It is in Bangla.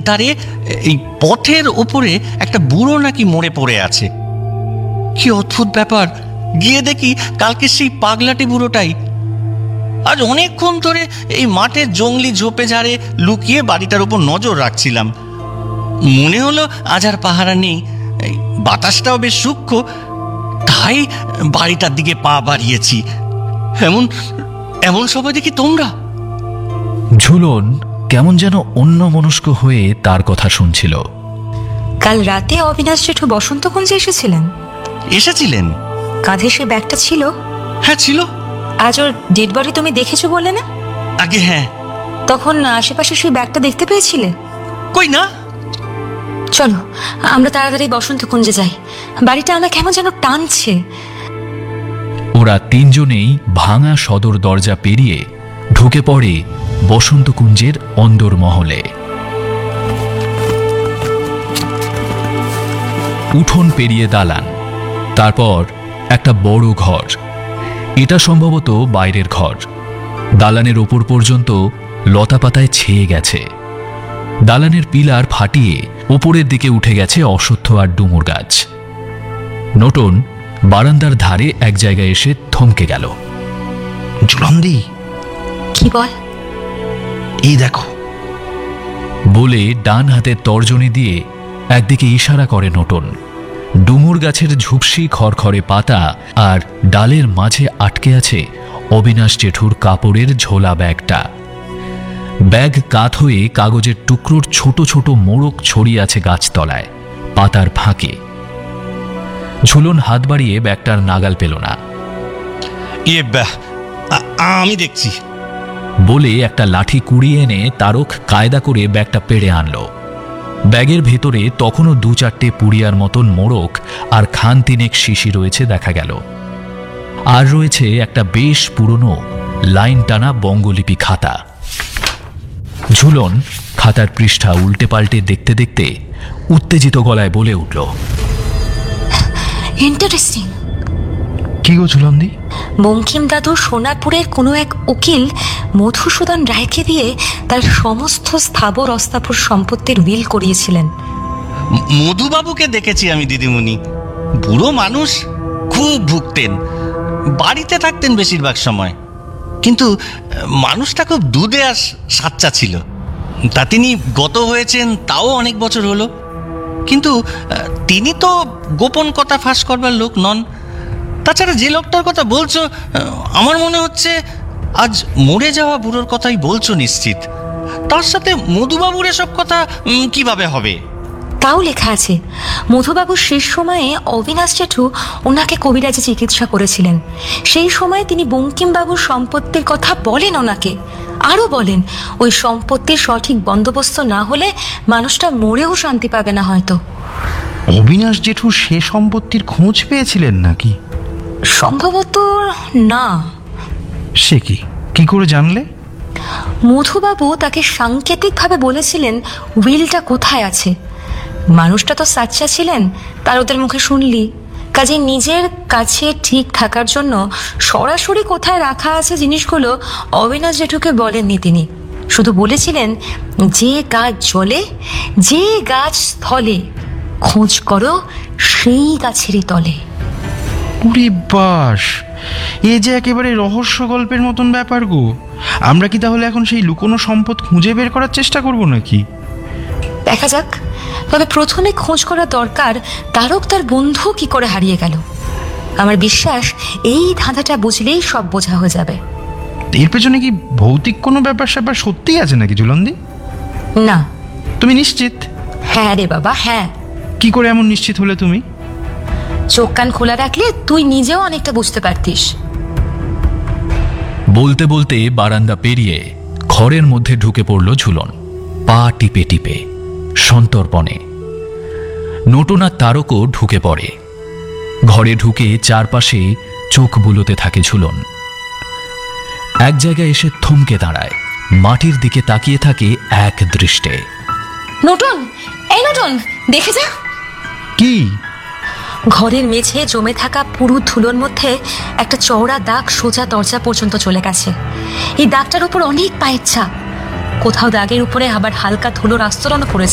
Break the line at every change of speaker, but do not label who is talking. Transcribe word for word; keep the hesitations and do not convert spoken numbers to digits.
ধারে এই পথের ওপরে একটা বুড়ো নাকি মরে পড়ে আছে। কি অদ্ভুত ব্যাপার! গিয়ে দেখি কালকে সেই পাগলাটে বুড়োটাই। আজ অনেকক্ষণ ধরে এই মাঠের জঙ্গলি ঝোপে ঝাড়ে লুকিয়ে বাড়িটার উপর নজর রাখছিলাম। মনে হলো আজ আর পাহারা নেই, বাতাসটাও বেশ সূক্ষ্ম, তাই বাড়িটার দিকে পা বাড়িয়েছি। এমন এমন সময় দেখি তোমরা।
ঝুলন কেমন যেন অন্যমনস্ক হয়ে তার কথা শুনছিল।
কাল রাতে অবিনাশ জেঠু বসন্তকুঞ্জে এসেছিলেন?
এসেছিলেন।
কাঁধে সে ব্যাগটা ছিল?
হ্যাঁ ছিল।
আজ ওর ডেড বডি তুমি দেখেছো বলে না?
আগে হ্যাঁ।
তখন আশেপাশে সেই ব্যাগটা দেখতে পেয়েছিলে?
কই না।
চলো আমরা তাড়াতাড়ি বসন্তকুঞ্জে যাই, বাড়িটা আমার কেমন যেন টানছে।
ওরা তিনজনেই ভাঙা সদর দরজা পেরিয়ে ঢুকে পড়ে বসন্তকুঞ্জের অন্দরমহলে। উঠোন পেরিয়ে দালান, তারপর একটা বড় ঘর। এটা সম্ভবত বাইরের ঘর। দালানের ওপর পর্যন্ত লতাপাতায় ছেয়ে গেছে। দালানের পিলার ফাটিয়ে ওপরের দিকে উঠে গেছে অশ্বত্থ আর ডুমুর গাছ। নটন বারান্দার ধারে এক জায়গায় এসে থমকে গেল।
ঝুলন্দি,
কি বল?
এই দেখো
বলে ডান হাতের তর্জনী দিয়ে একদিকে ইশারা করে নটন। ডুমুর গাছের ঝুপসি খড়খড়ে পাতা আর ডালের মাঝে আটকে আছে অবিনাশ জেঠুর কাপড়ের ঝোলা ব্যাগটা। ব্যাগ কাত হয়ে কাগজের টুকরোর ছোট ছোট মোড়ক ছড়িয়ে আছে গাছতলায়, পাতার ফাঁকে। ঝুলন হাত বাড়িয়ে ব্যাগটার নাগাল পেল না।
ইয়ে আমি দেখছি
বলে একটা লাঠি কুড়িয়ে এনে তারক কায়দা করে ব্যাগটা পেড়ে আনল। ব্যাগের ভেতরে তখনও দু চারটে পুড়িয়ার মতন মোড়ক আর খান তিনেক শিশি রয়েছে দেখা গেল। আর রয়েছে একটা বেশ পুরনো লাইন টানা বঙ্গলিপি খাতা। ঝুলন খাতার পৃষ্ঠা উল্টে পাল্টে দেখতে দেখতে উত্তেজিত গলায় বলে উঠল,
ইন্টারেস্টিং।
কি গো ঝুলন্দি?
বঙ্কিম দাদু সোনারপুরের কোনো এক উকিল মধুসূদন রায়কে দিয়ে তার সমস্ত স্থাবর অস্থাবর সম্পত্তির উইল করিয়েছিলেন।
মধুবাবুকে দেখেছি আমি দিদিমণি। বুড়ো মানুষ, খুব ভুগতেন, বাড়িতে থাকতেন বেশিরভাগ সময়, কিন্তু মানুষটা খুব দুধে আর সাচ্চা ছিল। তা তিনি গত হয়েছেন তাও অনেক বছর হলো, কিন্তু তিনি তো গোপন কথা ফাঁস করবার লোক নন। তাছাড়া যে লোকটার কথা বলছো, আমার মনে হচ্ছে আজ মরে যাওয়া বুড়োর কথাই বলছো নিশ্চিত। তার সাথে মধুবাবুর এসব কথা কিভাবে হবে?
তাও লেখা আছে, মধুবাবুর শেষ সময়ে অবিনাশ জেঠু ওনাকে কবিরাজে চিকিৎসা করেছিলেন। সেই সময় তিনি বঙ্কিমবাবুর সম্পত্তির কথা বলেন ওনাকে। আরও বলেন, ওই সম্পত্তির সঠিক বন্দোবস্ত না হলে মানুষটা মরেও শান্তি পাবে না হয়তো।
অবিনাশ জেঠু সে সম্পত্তির খোঁজ পেয়েছিলেন নাকি?
সম্ভবত না।
সে কি কি করে জানলে?
মধুবাবু তাকে সাংকেতিকভাবে বলেছিলেন উইলটা কোথায় আছে। মানুষটা তো সাচ্চা ছিলেন, তার ওদের মুখে শুনলি। কাজে নিজের কাছে ঠিক থাকার জন্য সরাসরি কোথায় রাখা আছে জিনিসগুলো অবিনাশ জেঠুকে বলেননি তিনি। শুধু বলেছিলেন, যে গাছ জলে, যে গাছ স্থলে, খোঁজ করো সেই গাছেরই তলে।
উরে বাস, এ যে একেবারে রহস্য গল্পের মতন ব্যাপার গো। আমরা কি তাহলে এখন সেই লুকোনো সম্পদ খুঁজে বের করার চেষ্টা করব নাকি?
দেখা যাক। তবে প্রথমে খোঁজ করা দরকার তারক তার বন্ধু কি করে হারিয়ে গেল। আমার বিশ্বাস এই ধাঁধাটা বুঝলেই সব বোঝা হয়ে যাবে।
এর পেছনে কি ভৌতিক কোনো ব্যাপার স্যাপার সত্যিই আছে নাকি ঝুলন্দি?
না।
তুমি নিশ্চিত?
হ্যাঁ রে বাবা, হ্যাঁ।
কি করে এমন নিশ্চিত হলে তুমি?
চোখ কান খোলা রাখলে তুই নিজেও অনেকটা বুঝতে পারতিস।
বলতে বলতে বারান্দা পেরিয়ে ঘরের মধ্যে ঢুকে পড়ল ঝুলন, পা টিপে টিপে সন্তর্পণে। নটন আর তারকও ঢুকে পড়ে। ঘরে ঢুকে চারপাশে চোখ বুলোতে থাকে ঝুলন। এক জায়গায় এসে থমকে দাঁড়ায়, মাটির দিকে তাকিয়ে থাকে এক দৃষ্টে।
নটন, এই নটন, দেখে যা।
কি?
ঘরের মেঝে জমে থাকা পুরু ধুলোর মধ্যে একটা চওড়া দাগ সোজা দরজা পর্যন্ত চলে গেছে। এই দাগটার উপর অনেক পায়ের ছাপ। কোথাও দাগের উপরে আবার হালকা ধুলোর আস্তরণও পড়েছে।